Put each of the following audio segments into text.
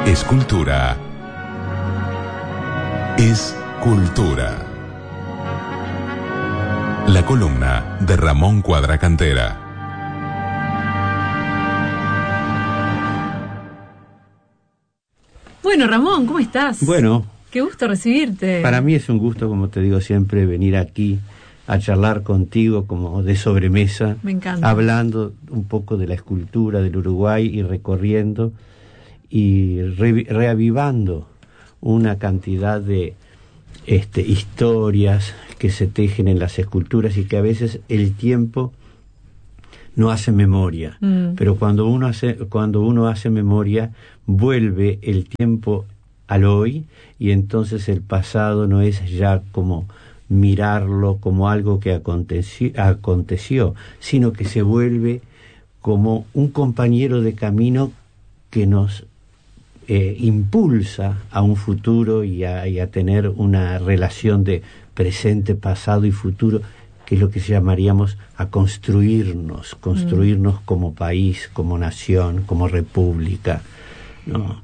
Es cultura. Es cultura. La columna de Ramón Cuadra Cantera. Bueno, Ramón, ¿cómo estás? Bueno. Qué gusto recibirte. Para mí es un gusto, como te digo siempre, venir aquí a charlar contigo como de sobremesa. Me encanta. Hablando un poco de la escultura del Uruguay y recorriendo y reavivando una cantidad de historias que se tejen en las esculturas y que a veces el tiempo no hace memoria. Pero cuando uno hace memoria, vuelve el tiempo al hoy, y entonces el pasado no es ya como mirarlo como algo que aconteció, sino que se vuelve como un compañero de camino que nos impulsa a un futuro y a tener una relación de presente, pasado y futuro, que es lo que llamaríamos a construirnos como país, como nación, como república, ¿no?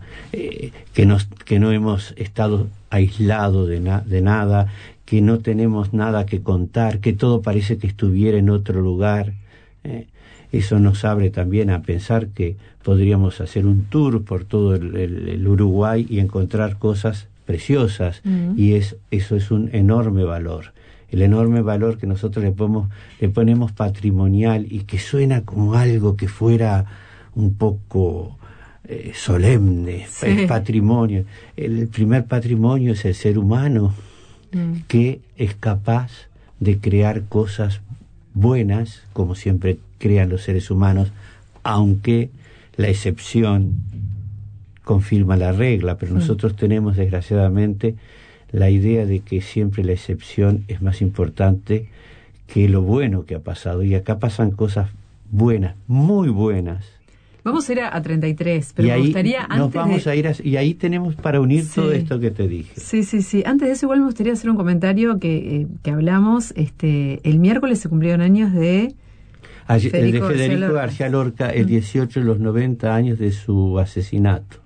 Que no hemos estado aislados de nada, que no tenemos nada que contar, que todo parece que estuviera en otro lugar. Eso nos abre también a pensar que podríamos hacer un tour por todo el Uruguay y encontrar cosas preciosas, y eso es un enorme valor. El enorme valor que nosotros le ponemos patrimonial, y que suena como algo que fuera un poco solemne. Sí. El patrimonio. El primer patrimonio es el ser humano, que es capaz de crear cosas buenas, como siempre crean los seres humanos, aunque la excepción confirma la regla. Pero nosotros tenemos, desgraciadamente, la idea de que siempre la excepción es más importante que lo bueno que ha pasado. Y acá pasan cosas buenas, muy buenas. Vamos a ir a 33, pero me gustaría antes nos vamos a ir y ahí tenemos para unir todo esto que te dije. Sí. Antes de eso, igual me gustaría hacer un comentario que hablamos. El miércoles se cumplieron años de Federico García Lorca, el 18 de los 90 años de su asesinato.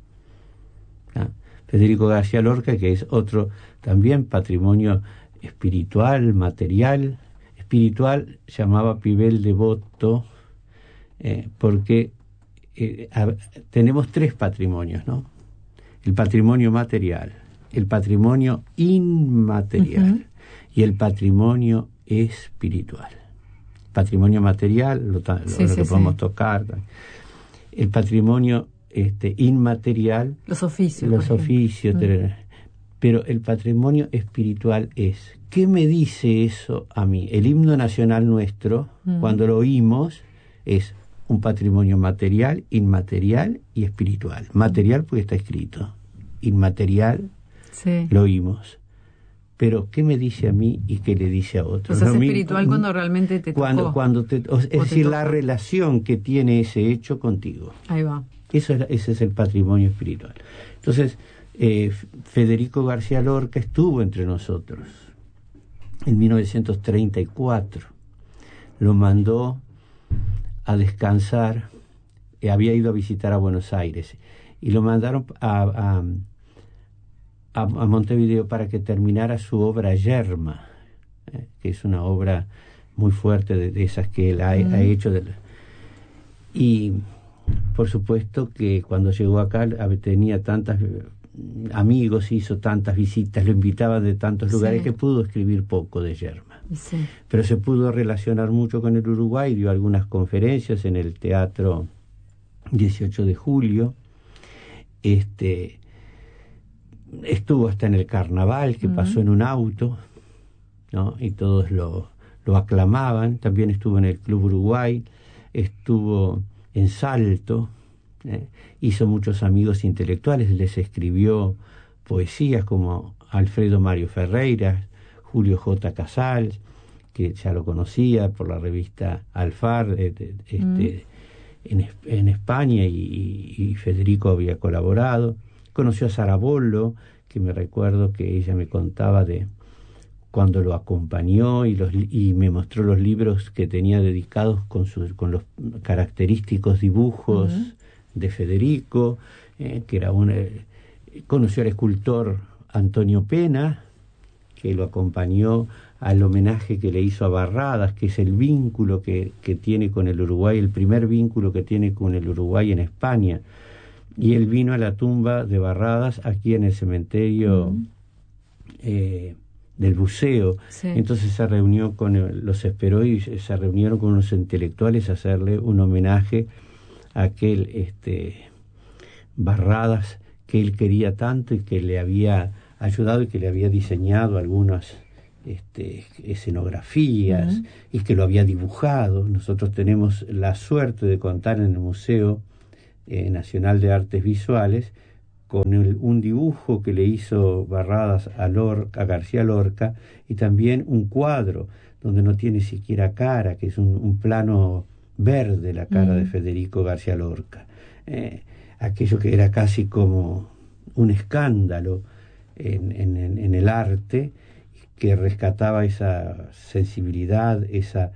Federico García Lorca, que es otro también patrimonio espiritual, material. Espiritual llamaba Pibel devoto, porque tenemos tres patrimonios, ¿no? El patrimonio material, el patrimonio inmaterial y el patrimonio espiritual. Patrimonio material, lo que podemos tocar. El patrimonio inmaterial, los oficios, pero el patrimonio espiritual es, ¿qué me dice eso a mí? El himno nacional nuestro, cuando lo oímos, es un patrimonio material, inmaterial y espiritual. Material porque está escrito, inmaterial lo oímos. Pero ¿qué me dice a mí y qué le dice a otro? O sea, es espiritual cuando realmente te tocó. Es decir, la relación que tiene ese hecho contigo. Ahí va. Ese es el patrimonio espiritual. Entonces, Federico García Lorca estuvo entre nosotros en 1934. Lo mandó a descansar. Había ido a visitar a Buenos Aires y lo mandaron a Montevideo para que terminara su obra Yerma, que es una obra muy fuerte de esas que él ha hecho. Y por supuesto que cuando llegó acá tenía tantos amigos, hizo tantas visitas, lo invitaban de tantos lugares que pudo escribir poco de Yerma. Pero se pudo relacionar mucho con el Uruguay, dio algunas conferencias en el Teatro 18 de Julio, estuvo hasta en el carnaval, que pasó en un auto, ¿no? Y todos lo aclamaban. También estuvo en el Club Uruguay, estuvo en Salto, hizo muchos amigos intelectuales, les escribió poesías como Alfredo Mario Ferreira, Julio J. Casals, que ya lo conocía por la revista Alfar en España, y Federico había colaborado. Conoció a Sarabollo, que me recuerdo que ella me contaba de cuando lo acompañó y me mostró los libros que tenía dedicados con los característicos dibujos de Federico, que era conoció al escultor Antonio Pena, que lo acompañó al homenaje que le hizo a Barradas, que es el vínculo que tiene con el Uruguay, el primer vínculo que tiene con el Uruguay en España. Y él vino a la tumba de Barradas aquí en el cementerio del Buceo. Sí. Entonces se reunió los esperó y se reunieron con unos intelectuales a hacerle un homenaje a aquel Barradas que él quería tanto y que le había ayudado y que le había diseñado algunas escenografías y que lo había dibujado. Nosotros tenemos la suerte de contar en el Museo Nacional de Artes Visuales con un dibujo que le hizo Barradas a García Lorca, y también un cuadro donde no tiene siquiera cara, que es un plano verde la cara de Federico García Lorca. Aquello que era casi como un escándalo en el arte, que rescataba esa sensibilidad, esa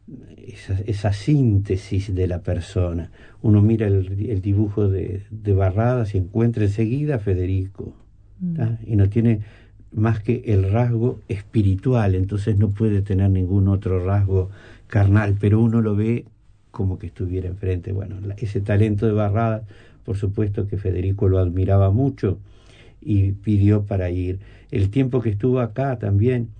síntesis de la persona. Uno mira el dibujo de Barradas y encuentra enseguida a Federico, y no tiene más que el rasgo espiritual, entonces no puede tener ningún otro rasgo carnal, pero uno lo ve como que estuviera enfrente. Bueno, ese talento de Barradas, por supuesto que Federico lo admiraba mucho y pidió para ir. El tiempo que estuvo acá también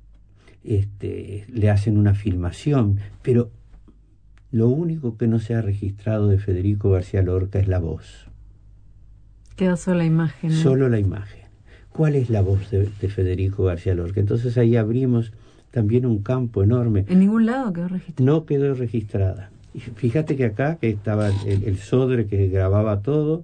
le hacen una filmación, pero lo único que no se ha registrado de Federico García Lorca es la voz. Queda solo la imagen, ¿no? Solo la imagen. ¿Cuál es la voz de Federico García Lorca? Entonces ahí abrimos también un campo enorme. ¿En ningún lado quedó registrada? No quedó registrada. Y fíjate que acá que estaba el Sodre que grababa todo,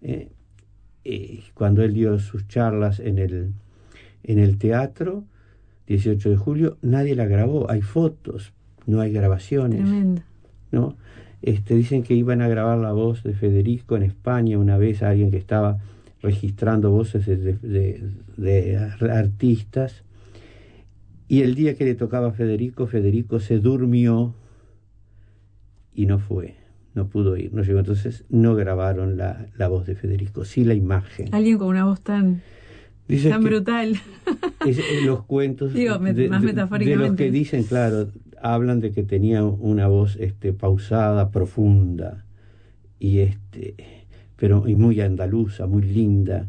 cuando él dio sus charlas en el teatro, 18 de julio, nadie la grabó. Hay fotos, no hay grabaciones. Tremendo. ¿No? Dicen que iban a grabar la voz de Federico en España una vez, a alguien que estaba registrando voces de artistas, y el día que le tocaba a Federico se durmió y no fue, no pudo ir, no llegó. Entonces no grabaron la voz de Federico, sí la imagen. Alguien con una voz tan brutal. Los cuentos digo, más metafóricamente, de los que dicen, claro, hablan de que tenía una voz pausada, profunda, y muy andaluza, muy linda,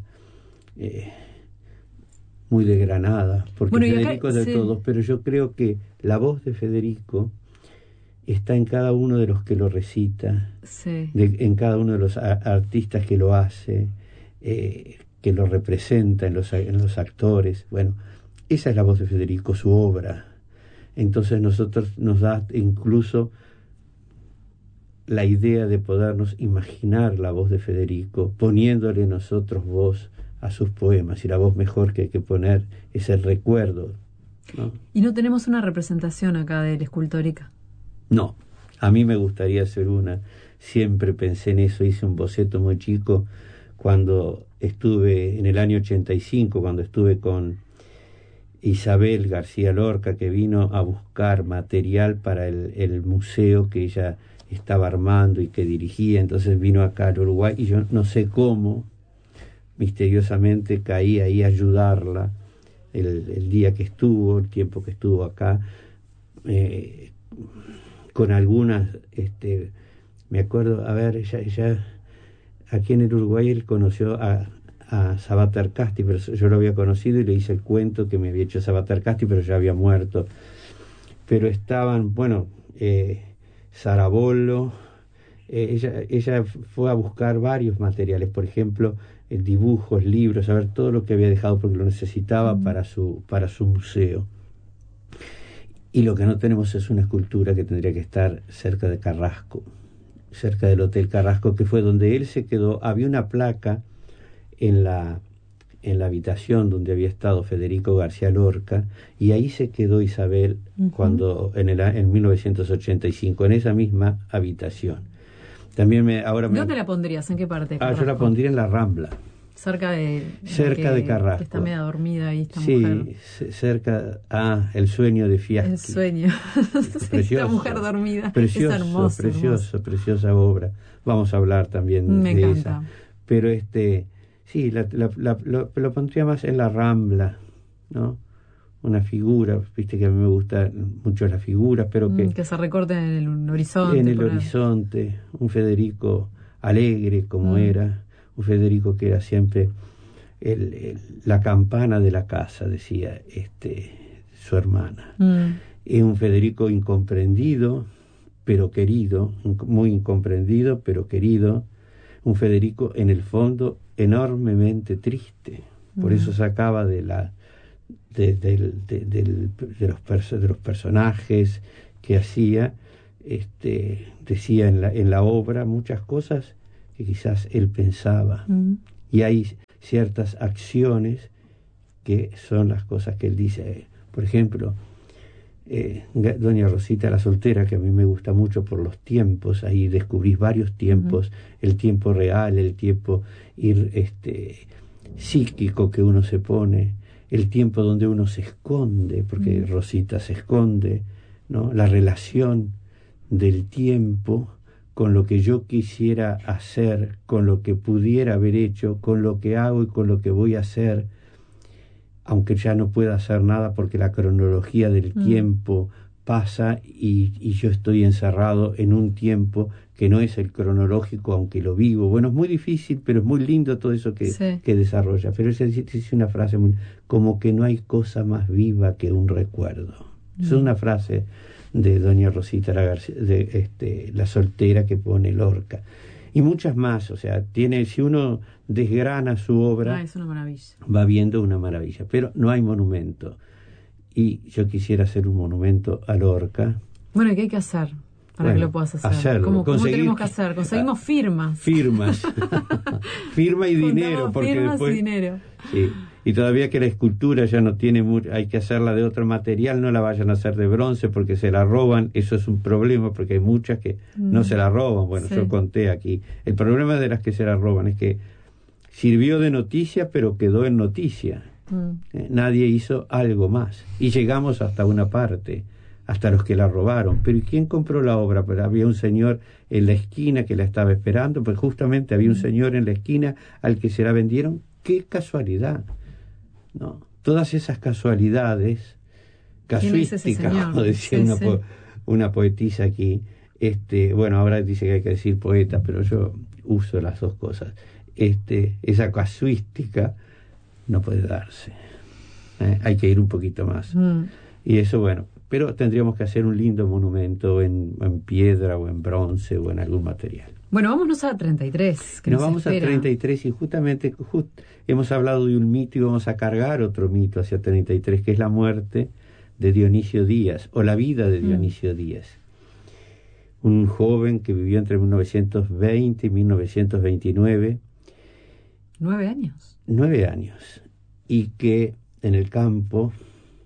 muy de Granada, porque Federico es de todos, pero yo creo que la voz de Federico está en cada uno de los que lo recita, en cada uno de los artistas que lo hace, que lo representa en los actores. Bueno, esa es la voz de Federico, su obra. Entonces nosotros nos da incluso la idea de podernos imaginar la voz de Federico, poniéndole nosotros voz a sus poemas, y la voz mejor que hay que poner es el recuerdo, ¿no? ¿Y no tenemos una representación acá de la escultórica? No, a mí me gustaría hacer una. Siempre pensé en eso, hice un boceto muy chico cuando estuve en el año 85, cuando estuve con Isabel García Lorca, que vino a buscar material para el museo que ella estaba armando y que dirigía. Entonces vino acá al Uruguay y yo no sé cómo, misteriosamente caí ahí a ayudarla el día que estuvo, el tiempo que estuvo acá, con algunas, me acuerdo, a ver, ella aquí en el Uruguay él conoció a Sabater Casti, pero yo lo había conocido y le hice el cuento que me había hecho Sabater Casti, pero ya había muerto. Pero estaban, bueno, Sarabollo, ella fue a buscar varios materiales, por ejemplo, dibujos, libros, a ver todo lo que había dejado porque lo necesitaba para su museo. Y lo que no tenemos es una escultura que tendría que estar cerca de Carrasco, cerca del Hotel Carrasco, que fue donde él se quedó. Había una placa en la habitación donde había estado Federico García Lorca, y ahí se quedó Isabel cuando en 1985, en esa misma habitación. También ¿Dónde la pondrías? ¿En qué parte? Yo la pondría en la Rambla. Cerca de Carrasco. Que está media dormida ahí esta sí, mujer. Cerca El sueño de Fieschi. El sueño. Esta mujer dormida. Precioso, es hermoso, preciosa obra. Vamos a hablar también Me de encanta. esa. Pero sí, lo pondría más en la Rambla, ¿no? Una figura, viste que a mí me gusta mucho la figura, pero que se recorte en el horizonte. En el horizonte, un Federico alegre como era, un Federico que era siempre la campana de la casa, decía su hermana. Es un Federico incomprendido, pero querido, muy incomprendido, pero querido, un Federico en el fondo enormemente triste. Por eso sacaba de los personajes que hacía, decía en la obra muchas cosas que quizás él pensaba. Y hay ciertas acciones que son las cosas que él dice. Por ejemplo, Doña Rosita la soltera, que a mí me gusta mucho por los tiempos, ahí descubrís varios tiempos, el tiempo real, el tiempo psíquico que uno se pone, el tiempo donde uno se esconde, porque Rosita se esconde, ¿no? La relación del tiempo con lo que yo quisiera hacer, con lo que pudiera haber hecho, con lo que hago y con lo que voy a hacer, aunque ya no pueda hacer nada porque la cronología del tiempo pasa y yo estoy encerrado en un tiempo que no es el cronológico, aunque lo vivo. Bueno, es muy difícil, pero es muy lindo todo eso que desarrolla. Pero ella dice una frase como que no hay cosa más viva que un recuerdo. Es una frase de Doña Rosita la soltera, que pone Lorca. Y muchas más, o sea, si uno desgrana su obra, es una maravilla. Va viendo una maravilla, pero no hay monumento. Y yo quisiera hacer un monumento a Lorca. Bueno, ¿qué hay que hacer para que lo puedas hacer? Hacerlo. ¿Cómo tenemos que hacer? Conseguimos firmas. Firma y dinero, porque después... y dinero. Sí. Y todavía que la escultura ya no tiene hay que hacerla de otro material, no la vayan a hacer de bronce porque se la roban. Eso es un problema, porque hay muchas que no se la roban. Bueno, yo conté aquí. El problema de las que se la roban es que sirvió de noticia, pero quedó en noticia. Nadie hizo algo más. Y llegamos hasta una parte, hasta los que la robaron. Pero ¿y quién compró la obra? Pues había un señor en la esquina que la estaba esperando, pues justamente había un señor en la esquina al que se la vendieron. ¡Qué casualidad! ¿No? Todas esas casualidades, casuísticas, como decía una poetisa aquí. Bueno, ahora dice que hay que decir poeta, pero yo uso las dos cosas. Esa casuística no puede darse. Hay que ir un poquito más. Y eso, bueno, pero tendríamos que hacer un lindo monumento en piedra o en bronce o en algún material. Bueno, vámonos a 33. Nos vamos a 33 y justamente hemos hablado de un mito y vamos a cargar otro mito hacia 33, que es la muerte de Dionisio Díaz, o la vida de Dionisio Díaz. Un joven que vivió entre 1920 y 1929. 9 años. 9 años. Y que en el campo,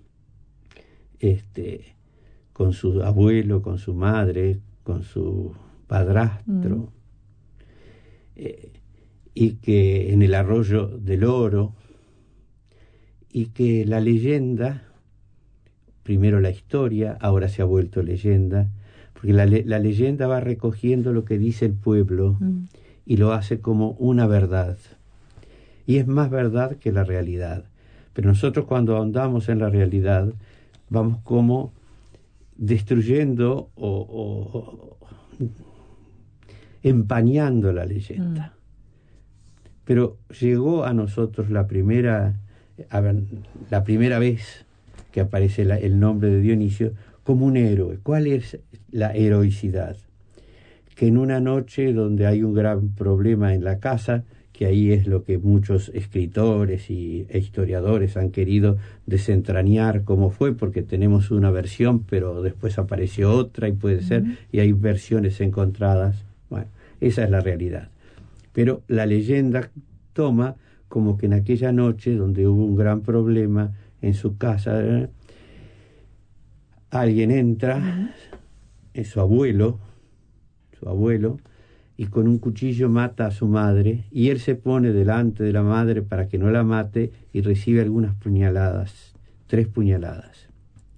con su abuelo, con su madre, con su padrastro, y que en el arroyo del Oro, y que la leyenda, primero la historia, ahora se ha vuelto leyenda, porque la leyenda va recogiendo lo que dice el pueblo y lo hace como una verdad, y es más verdad que la realidad. Pero nosotros, cuando ahondamos en la realidad, vamos como destruyendo o empañando la leyenda. Pero llegó a nosotros la primera vez que aparece el nombre de Dionisio como un héroe. ¿Cuál es la heroicidad? Que en una noche donde hay un gran problema en la casa, que ahí es lo que muchos escritores e historiadores han querido desentrañar cómo fue, porque tenemos una versión, pero después apareció otra, y puede ser, y hay versiones encontradas. Bueno, esa es la realidad. Pero la leyenda toma como que en aquella noche donde hubo un gran problema en su casa, alguien entra, es su abuelo, y con un cuchillo mata a su madre, y él se pone delante de la madre para que no la mate y recibe algunas puñaladas, 3 puñaladas.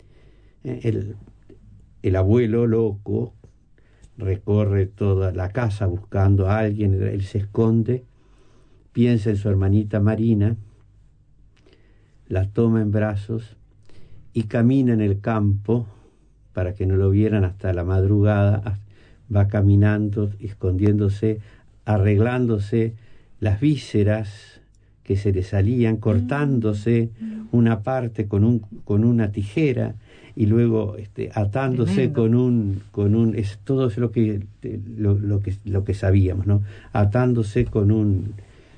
El abuelo loco recorre toda la casa buscando a alguien, él se esconde, piensa en su hermanita Marina, la toma en brazos y camina en el campo para que no lo vieran hasta la madrugada. Va caminando, escondiéndose, arreglándose las vísceras que se le salían, cortándose una parte con una tijera y luego atándose es todo es lo que sabíamos, ¿no? Atándose con un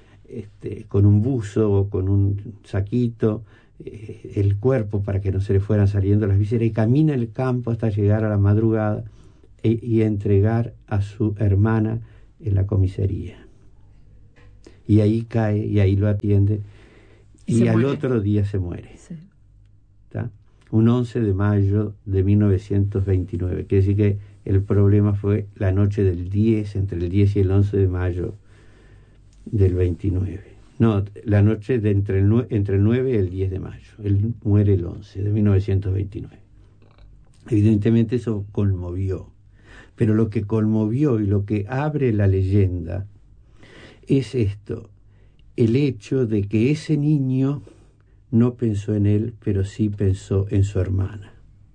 buzo o con un saquito el cuerpo para que no se le fueran saliendo las vísceras, y camina el campo hasta llegar a la madrugada y entregar a su hermana en la comisaría. Y ahí cae, y ahí lo atiende, y al otro día se muere. Sí. ¿Tá? Un 11 de mayo de 1929. Quiere decir que el problema fue la noche del 10, entre el 10 y el 11 de mayo del 29. No, la noche de entre el 9 y el 10 de mayo. Él muere el 11 de 1929. Evidentemente eso conmovió. Pero lo que conmovió y lo que abre la leyenda es esto, el hecho de que ese niño no pensó en él, pero sí pensó en su hermana.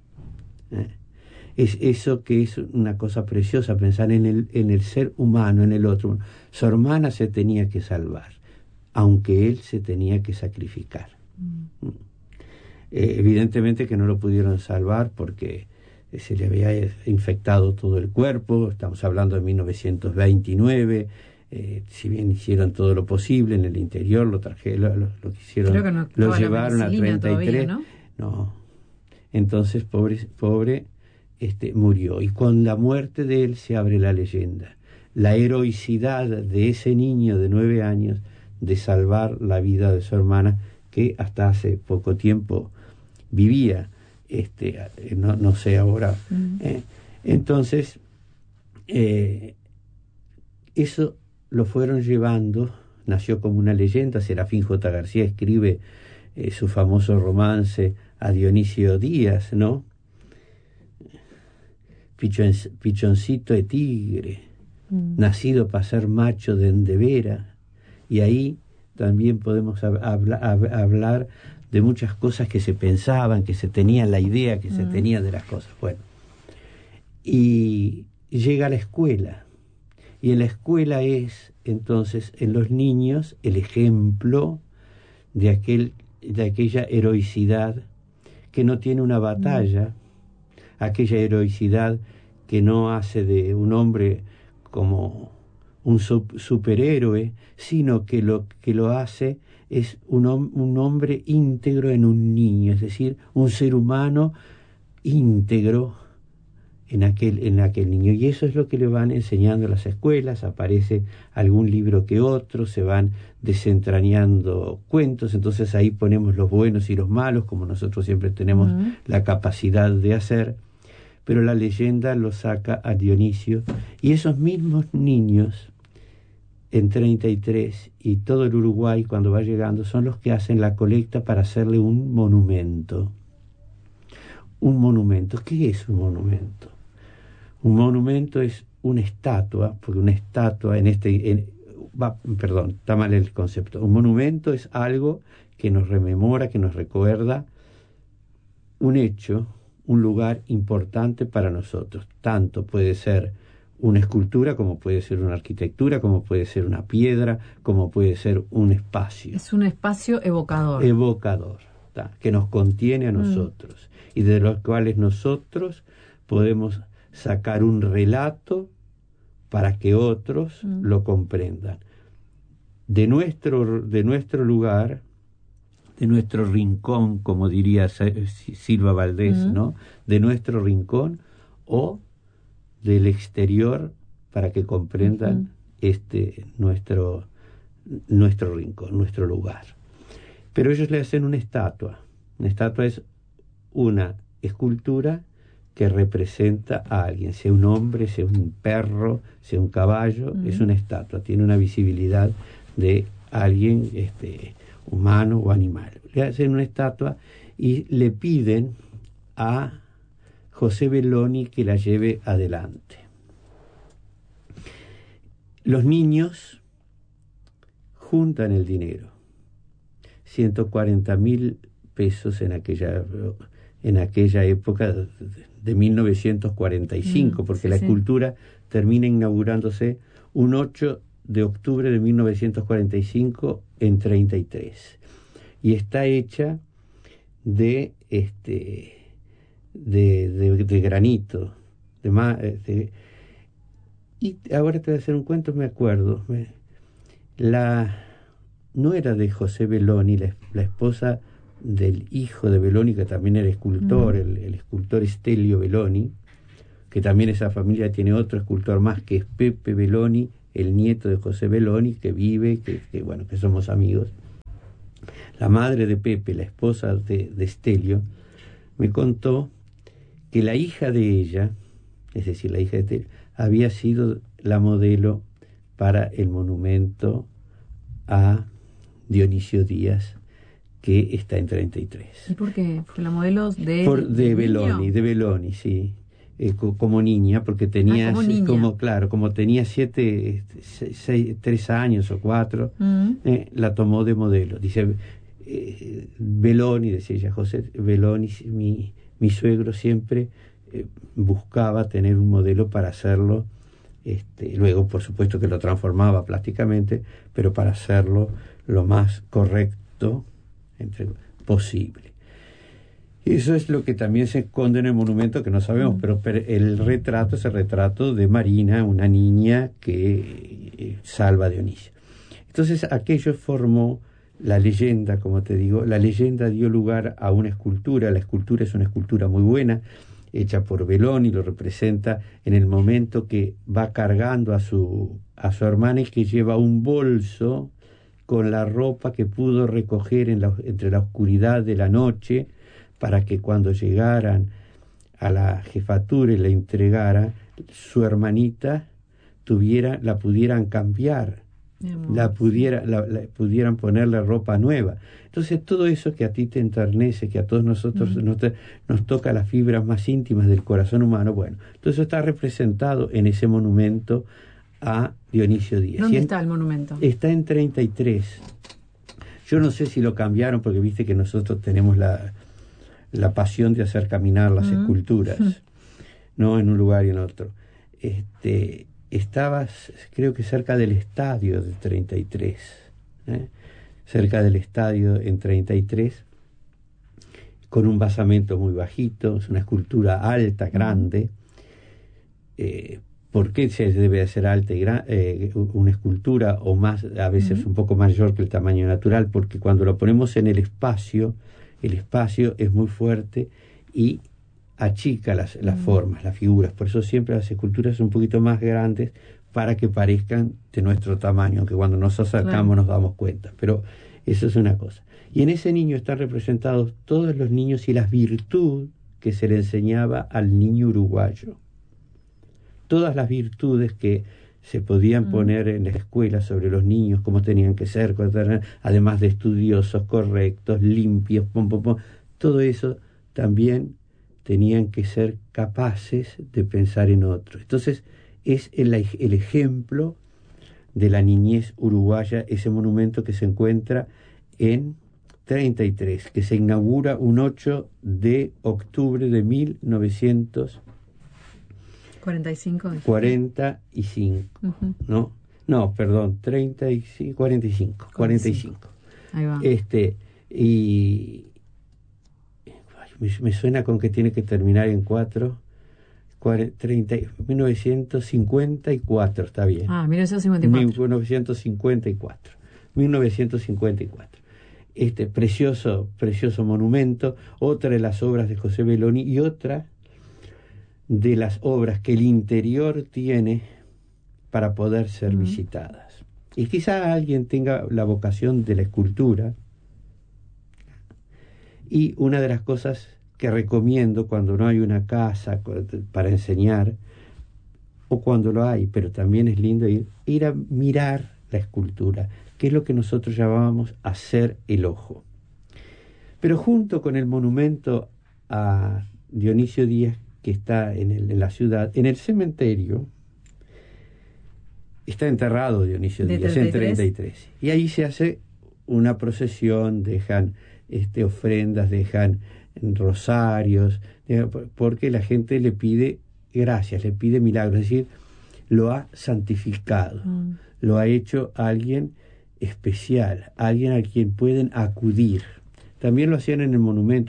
Es eso que es una cosa preciosa, pensar en el ser humano, en el otro. Su hermana se tenía que salvar, aunque él se tenía que sacrificar. Evidentemente que no lo pudieron salvar porque se le había infectado todo el cuerpo. Estamos hablando de 1929. Si bien hicieron todo lo posible en el interior, lo hicieron, creo que no, lo llevaron a 33. Todavía, ¿no? Entonces pobre murió, y con la muerte de él se abre la leyenda, la heroicidad de ese niño de 9 años de salvar la vida de su hermana, que hasta hace poco tiempo vivía, no sé ahora. Entonces eso lo fueron llevando, nació como una leyenda. Serafín J. García escribe su famoso romance a Dionisio Díaz, ¿no? Pichoncito de tigre, nacido para ser macho de endevera. Y ahí también podemos hablar de muchas cosas que se pensaban, que se tenía la idea, que se tenía de las cosas. Bueno, y llega a la escuela, y en la escuela es entonces en los niños el ejemplo de aquella heroicidad que no tiene una batalla, aquella heroicidad que no hace de un hombre como un superhéroe, sino que lo hace es un hombre íntegro en un niño, es decir, un ser humano íntegro en aquel niño. Y eso es lo que le van enseñando a las escuelas. Aparece algún libro que otro, se van desentrañando cuentos, entonces ahí ponemos los buenos y los malos, como nosotros siempre tenemos la capacidad de hacer, pero la leyenda lo saca a Dionisio, y esos mismos niños en 33 y todo el Uruguay cuando va llegando son los que hacen la colecta para hacerle un monumento. Un monumento. ¿Qué es un monumento? Un monumento es una estatua, porque una estatua está mal el concepto. Un monumento es algo que nos rememora, que nos recuerda un hecho, un lugar importante para nosotros. Tanto puede ser una escultura, como puede ser una arquitectura, como puede ser una piedra, como puede ser un espacio. Es un espacio evocador. Evocador, que nos contiene a nosotros, y de los cuales nosotros podemos sacar un relato para que otros lo comprendan. De nuestro lugar, de nuestro rincón, como diría Silva Valdés, ¿no? De nuestro rincón o del exterior, para que comprendan nuestro rincón, nuestro lugar. Pero ellos le hacen una estatua. Una estatua es una escultura que representa a alguien, sea un hombre, sea un perro, sea un caballo, es una estatua, tiene una visibilidad de alguien humano o animal. Le hacen una estatua y le piden a José Belloni que la lleve adelante. Los niños juntan el dinero, 140.000 pesos en aquella época de 1945, porque la escultura termina inaugurándose un 8 de octubre de 1945 en 33, y está hecha de granito, y ahora te voy a hacer un cuento, me acuerdo, no era de José Belloni, la esposa del hijo de Belloni, que también era escultor, el escultor Stelio Belloni, que también esa familia tiene otro escultor más, que es Pepe Belloni, el nieto de José Belloni, que vive, que somos amigos. La madre de Pepe, la esposa de Stelio, me contó que la hija de ella, es decir, la hija de Stelio, había sido la modelo para el monumento a Dionisio Díaz, que está en 33. ¿Y por qué? ¿Fue la modelo de Belloni, sí. Como niña, porque tenía, como tenía 3 años o 4, la tomó de modelo. Dice, Belloni, decía ella, José Belloni, mi suegro siempre buscaba tener un modelo para hacerlo, luego por supuesto que lo transformaba plásticamente, pero para hacerlo lo más correcto posible. Eso es lo que también se esconde en el monumento, que no sabemos, pero el retrato es el retrato de Marina, una niña que salva a Dionisio. Entonces aquello formó la leyenda, como te digo. La leyenda dio lugar a una escultura. La escultura es una escultura muy buena, hecha por Belloni, lo representa en el momento que va cargando a su hermana, y que lleva un bolso con la ropa que pudo recoger entre la oscuridad de la noche, para que cuando llegaran a la jefatura y la entregara, su hermanita la pudieran cambiar, pudieran ponerle ropa nueva. Entonces todo eso que a ti te enternece, que a todos nosotros nos toca las fibras más íntimas del corazón humano, bueno, todo eso está representado en ese monumento a Dionisio Díaz. ¿Dónde está el monumento? Está en 33. Yo no sé si lo cambiaron, porque viste que nosotros tenemos la pasión de hacer caminar las esculturas, no en un lugar y en otro. Estaba, creo que cerca del estadio de 33, cerca del estadio en 33, con un basamento muy bajito. Es una escultura alta, grande. ¿Por qué se debe hacer alta y una escultura, o más, a veces un poco mayor que el tamaño natural? Porque cuando lo ponemos en el espacio es muy fuerte y achica las formas, las figuras. Por eso siempre las esculturas son un poquito más grandes, para que parezcan de nuestro tamaño, aunque cuando nos acercamos nos damos cuenta. Pero eso es una cosa. Y en ese niño están representados todos los niños y las virtudes que se le enseñaba al niño uruguayo. Todas las virtudes que se podían poner en la escuela sobre los niños, cómo tenían que ser, además de estudiosos, correctos, limpios, todo eso también tenían que ser capaces de pensar en otro. Entonces es el ejemplo de la niñez uruguaya, ese monumento que se encuentra en 33, que se inaugura un 8 de octubre de 1945. No, perdón, 45. Ahí va. Y me suena con que tiene que terminar en 1954, está bien. 1954. Precioso monumento, otra de las obras de José Belloni, y otra de las obras que el interior tiene para poder ser visitadas. Y quizá alguien tenga la vocación de la escultura, y una de las cosas que recomiendo cuando no hay una casa para enseñar, o cuando lo hay, pero también es lindo ir a mirar la escultura, que es lo que nosotros llamábamos hacer el ojo. Pero junto con el monumento a Dionisio Díaz, que está en la ciudad, en el cementerio, está enterrado Dionisio Díaz en 33. Y ahí se hace una procesión, dejan ofrendas, dejan rosarios, porque la gente le pide gracias, le pide milagros, es decir, lo ha santificado, lo ha hecho alguien especial, alguien a quien pueden acudir. También lo hacían en el monumento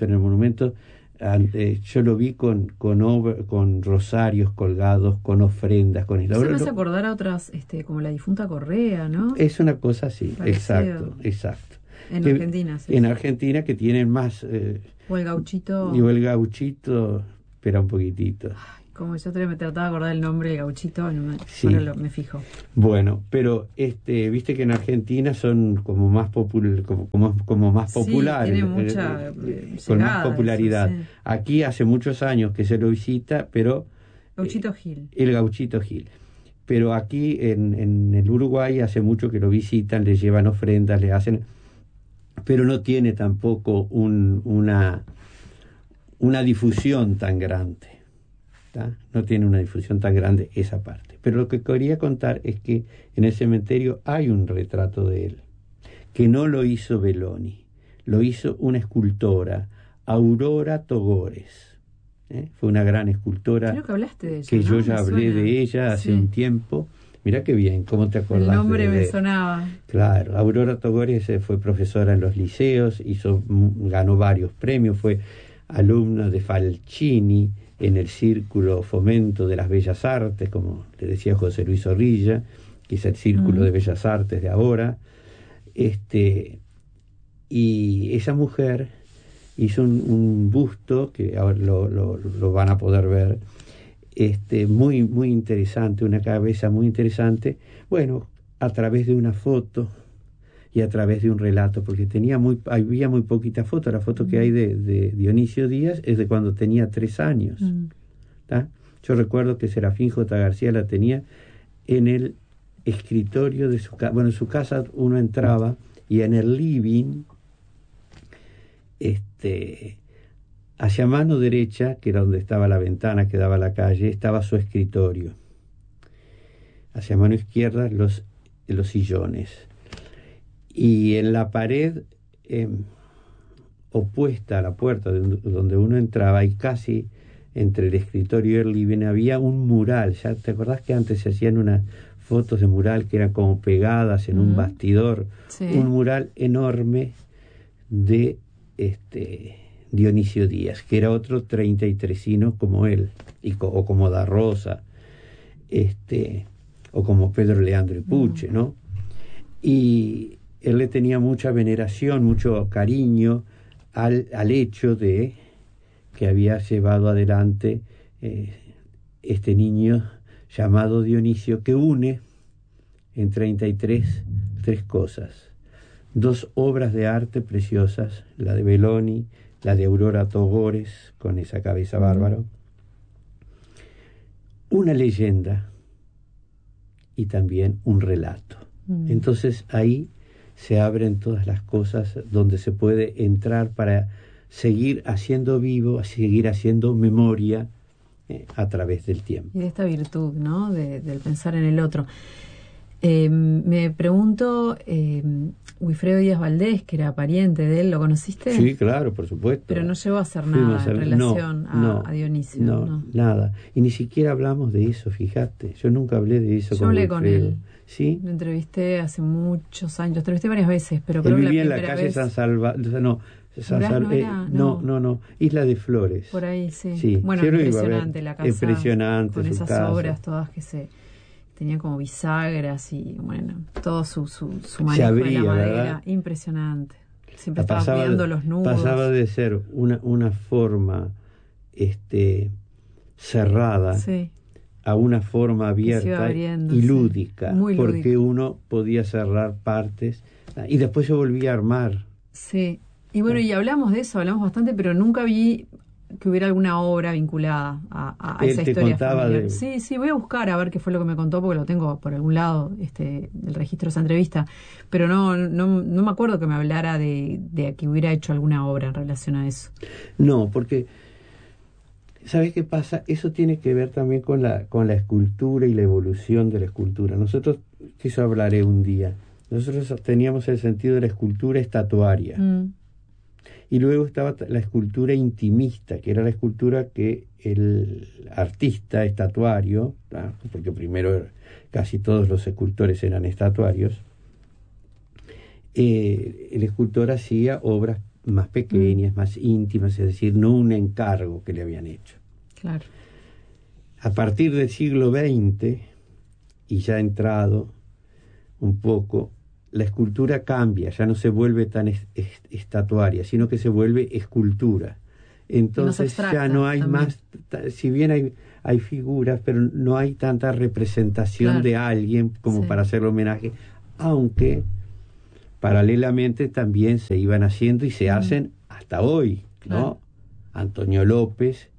yo lo vi con rosarios colgados, con ofrendas, con eso me hace acordar a otras, como la difunta Correa, ¿no? Es una cosa así, parecido. exacto. En Argentina, sí. En Argentina, que tienen más... o el gauchito. Y el gauchito, espera un poquitito. Ay, como yo me trataba de acordar el nombre del gauchito, sí. Ahora me fijo. Bueno, pero viste que en Argentina son como más como más populares. Tiene mucha con más popularidad. Eso, sí. Aquí hace muchos años que se lo visita, pero... Gauchito Gil. El gauchito Gil. Pero aquí en el Uruguay hace mucho que lo visitan, le llevan ofrendas, le hacen... pero no tiene tampoco una difusión tan grande. No tiene una difusión tan grande esa parte. Pero lo que quería contar es que en el cementerio hay un retrato de él, que no lo hizo Belloni, lo hizo una escultora, Aurora Togores. Fue una gran escultora. Creo que hablaste de ella, que ¿no? yo ya Me hablé suena. de ella hace un tiempo. Mirá qué bien, ¿cómo te acordás? El nombre me sonaba. Claro, Aurora Togores fue profesora en los liceos, ganó varios premios, fue alumna de Falcini en el Círculo Fomento de las Bellas Artes, como le decía José Luis Zorrilla, que es el Círculo de Bellas Artes de ahora. Y esa mujer hizo un busto, que ahora lo van a poder ver, muy, muy interesante, una cabeza muy interesante, bueno, a través de una foto y a través de un relato, porque había muy poquita foto. La foto que hay de Dionisio Díaz es de cuando tenía 3 años. Yo recuerdo que Serafín J. García la tenía en el escritorio de su casa. Bueno, en su casa uno entraba y en el living, hacia mano derecha, que era donde estaba la ventana que daba a la calle, estaba su escritorio. Hacia mano izquierda los sillones. Y en la pared opuesta a la puerta donde uno entraba, y casi entre el escritorio y el living, había un mural. ¿Ya te acordás que antes se hacían unas fotos de mural que eran como pegadas en un bastidor? Sí. Un mural enorme de Dionisio Díaz, que era otro 33ino como él, o como Da Rosa, o como Pedro Leandro y Puche, ¿no? Y él le tenía mucha veneración, mucho cariño al hecho de que había llevado adelante este niño llamado Dionisio, que une en 33 3 cosas: 2 obras de arte preciosas, la de Belloni, la de Aurora Togores, con esa cabeza bárbaro, una leyenda y también un relato. Entonces ahí se abren todas las cosas donde se puede entrar para seguir haciendo vivo, seguir haciendo memoria a través del tiempo. Y de esta virtud, ¿no? Del pensar en el otro. Me pregunto, Wilfredo Díaz Valdés, que era pariente de él, ¿lo conociste? Sí, claro, por supuesto. Pero no llegó a hacer nada en relación a Dionisio. No, nada. Y ni siquiera hablamos de eso, fíjate. Yo nunca hablé de eso. Yo hablé con él. ¿Sí? Lo entrevisté hace muchos años. Lo entrevisté varias veces, pero él creo que vivía la en la calle vez... San Salvador. No, Isla de Flores. Por ahí, sí. Bueno, sí, impresionante la casa. Impresionante. Con esas casa. obras todas que tenían como bisagras y, bueno, todo su manejo se abría, de la madera. ¿verdad? Impresionante. Siempre estaba cuidando los nudos. Pasaba de ser una forma cerrada, sí, a una forma abierta abriendo, y lúdica, muy porque lúdica. uno podía cerrar partes y después se volvía a armar. Sí, y bueno, y hablamos de eso, hablamos bastante, pero nunca vi que hubiera alguna obra vinculada a Él esa te historia contaba familiar. Sí, voy a buscar a ver qué fue lo que me contó, porque lo tengo por algún lado, del registro de esa entrevista, pero no me acuerdo que me hablara de que hubiera hecho alguna obra en relación a eso. No, porque ¿sabes qué pasa? Eso tiene que ver también con la escultura y la evolución de la escultura. Nosotros, que eso hablaré un día, nosotros teníamos el sentido de la escultura estatuaria. Y luego estaba la escultura intimista, que era la escultura que el artista estatuario, ¿tá? Porque primero casi todos los escultores eran estatuarios, el escultor hacía obras más pequeñas, más íntimas, es decir, no un encargo que le habían hecho. Claro. A partir del siglo XX, y ya entrado un poco, la escultura cambia, ya no se vuelve tan estatuaria, sino que se vuelve escultura. Entonces ya no hay también más, si bien hay figuras, pero no hay tanta representación de alguien como para hacerle homenaje, aunque paralelamente también se iban haciendo y se hacen hasta hoy, ¿no? Antonio López,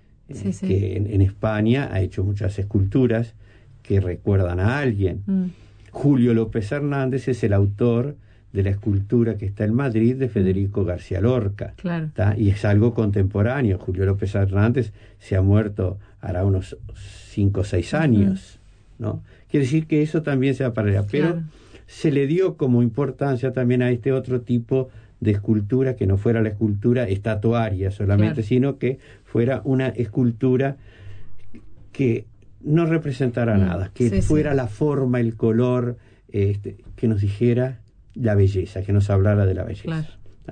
que en España ha hecho muchas esculturas que recuerdan a alguien. Julio López Hernández es el autor de la escultura que está en Madrid de Federico García Lorca. Y es algo contemporáneo. Julio López Hernández se ha muerto hará unos 5 o 6 años, ¿no? Quiere decir que eso también se va para allá. Pero se le dio como importancia también a este otro tipo de escultura, que no fuera la escultura estatuaria solamente, sino que fuera una escultura que no representara nada, que fuera la forma, el color, que nos dijera la belleza, que nos hablara de la belleza.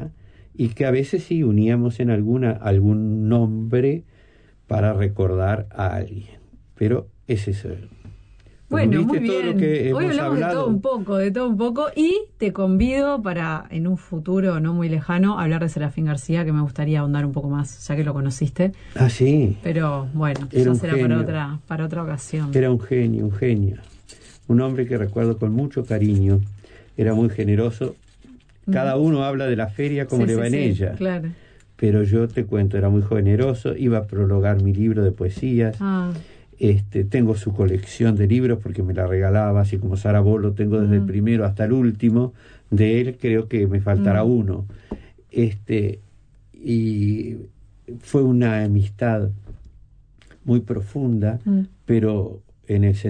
Y que a veces sí uníamos en algún nombre para recordar a alguien. Pero es eso. Bueno, muy bien. Hoy hablamos de todo un poco, y te convido para, en un futuro no muy lejano, hablar de Serafín García, que me gustaría ahondar un poco más, ya que lo conociste. Ah, sí. Pero bueno, ya será para otra ocasión. Era un genio. Un hombre que recuerdo con mucho cariño. Era muy generoso. Cada uno habla de la feria como le va en ella. Claro. Pero yo te cuento, era muy generoso. Iba a prologar mi libro de poesías. Tengo su colección de libros porque me la regalaba, así como Sara Bolo, tengo desde el primero hasta el último. De él creo que me faltará uno. Y fue una amistad muy profunda, pero en el